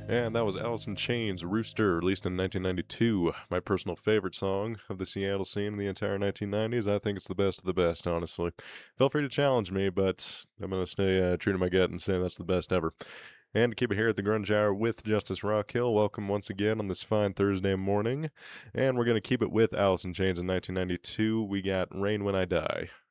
And that was Alice in Chains' Rooster, released in 1992. My personal favorite song of the Seattle scene in the entire 1990s. I think it's the best of the best, honestly. Feel free to challenge me, but I'm going to stay true to my gut and say that's the best ever. And to keep it here at the Grunge Hour with Justice Rockhill, welcome once again on this fine Thursday morning. And we're going to keep it with Alice in Chains in 1992. We got Rain When I Die.